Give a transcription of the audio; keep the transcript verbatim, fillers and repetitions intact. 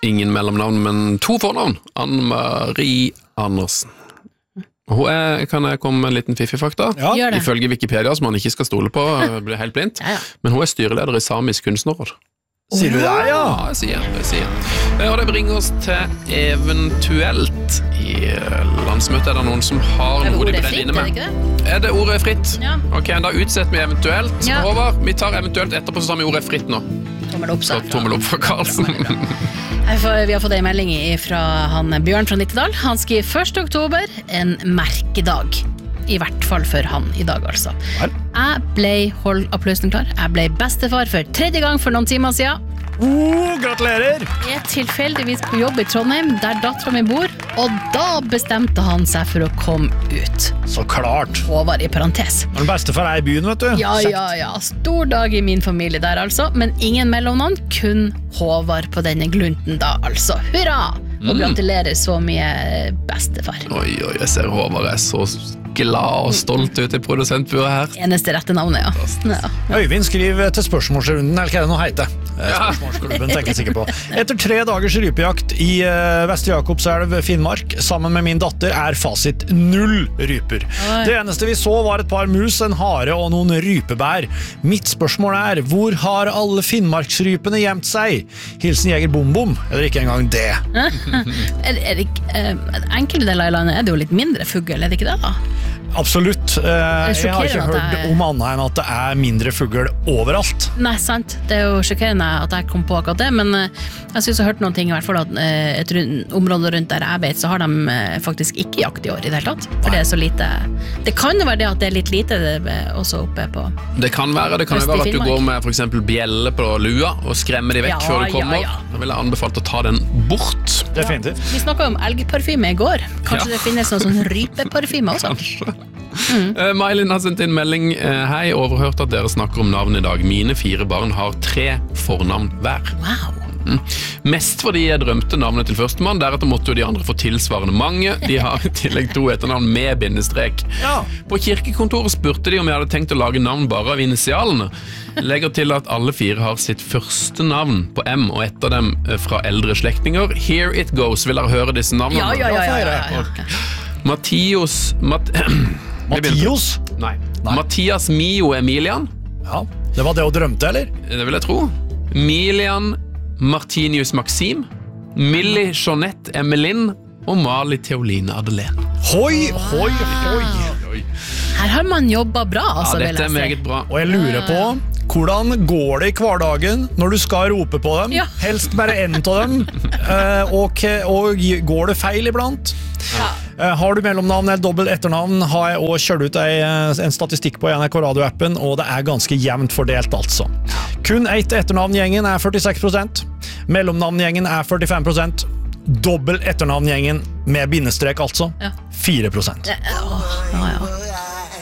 ingen mellomnavn, men to fornavn. Anne-Marie Andersen. Hun er, kan jeg komme med en liten fiffig-fakta? Ja. Ifølge Wikipedia, som man ikke skal stole på, blir helt blindt. Ja, ja. Men hun er styreleder i Samisk kunstnerråd. Sier du det, ja? Ja, jeg sier det, jeg sier. Og det bringer oss til eventuelt i landsmøtet. Er det noen som har noe de brenner inne med? Er det ikke det? Er det ordet fritt? Ja. Ok, da utsetter vi eventuelt. Ja. Håvard, vi tar eventuelt etterpå, så tar vi ordet fritt nå. Tommel opp, Så tommel opp for Karlsen. Jeg får, vi har fått en melding fra han Bjørn fra Nittedal. Han skriver første oktober, en merkedag. I hvert fall for han i dag, altså. Jeg ble, hold applausen klar, jeg ble bestefar for tredje gang for noen timer siden. Oh, gratulerer! Jeg er tilfeldigvis på jobb i Trondheim, der datteren min bor, og da bestemte han seg for å komme ut. Så klart. Håvard i parentes. Den bestefar er i byen, vet du. Ja, ja, ja. Stor dag i min familie der, altså. Men ingen mellomnavn, kun Håvard på denne glunten da, altså. Hurra! Og gratulerer så mye bestefar. Oi, oi, jeg ser Håvard er så glad og stolt ut i produsentburet her. Eneste rette navnet, ja. ja. Øyvind skriver til spørsmålsrunden, eller hva er det nå heter? Spørsmålsklubben tenker jeg sikkert på. Etter tre dagers rypejakt i uh, Vestre Jakobselv, Finnmark, sammen med min datter, er fasit null ryper. Oi. Det eneste vi så var et par mus, en hare og noen rypebær. Mitt spørsmål er, hvor har alle Finnmarksrypene gjemt seg? Hilsen Jeger Bom Bom, eller ikke engang det. er, er det ikke, uh, enkelte deler i landet er det jo litt mindre fugl, er det ikke det da? Absolutt. Uh, jeg har ikke hørt er... om annet enn at det er mindre fugl overalt. Nei, sant. Det er jo sjokkerende at jeg kom på akkurat det, men uh, jeg synes jeg har hørt noen ting i hvert fall at uh, et rund, område rundt der jeg vet, så har de uh, faktisk ikke jakt i år i det hele tatt. For Nei. Det er så lite. Det kan jo være det at det er litt lite det, også oppe på. Det kan være, det kan jo være at du går med for eksempel bjelle på lua og skremmer de vekk ja, før du kommer. Ja, ja. Da vil jeg anbefalt å ta den bort. Definitivt. Ja. Vi snakket om elgparfyme i går. Kanskje ja. Det finnes noen sånn rypeparfyme også? Kanskje. Mm. Uh, Mylin har sendt inn melding. uh, Hei, overhørt at dere snakker om navn i dag. Mine fire barn har tre fornavn hver. Wow. mm. Mest fordi jeg drømte navnet til førstemann. Deretter måtte jo de andre få tilsvarende mange. De har i tillegg to etternavn med bindestrek. ja. På kirkekontoret spurte de om jeg hadde tenkt å lage navn bare av initialene. Legger til at alle fire har sitt første navn på M, og etter dem fra eldre slektninger. Here it goes. Vil dere høre disse navnene? Ja, ja, ja, ja, ja, ja. Mathios Mat Mathios? Nei. Nei. Mathias Mio Emilian. Ja, det var det hun drømte, eller? Det vil jeg tro. Milian Martinius Maxim, Millie Jeanette Emelin og Mali Theoline Adelene. Hoi, hoi, hoi. Her har man jobbet bra, altså, ja, dette er meget bra. Og jeg lurer på, hvordan går det i hverdagen når du skal rope på dem? Ja. Helst bare en av dem. og, og går det feil iblant? Ja. Har du mellomnavn eller dobbelt etternavn, har jeg også kjørt ut en statistikk på N R K Radio-appen, og det er ganske jevnt fordelt, altså. Kun ett etternavngjengen er førtiseks prosent, mellomnavngjengen er førtifem prosent, dobbelt etternavngjengen med bindestrek, altså, fire prosent. Ja, ja, ja.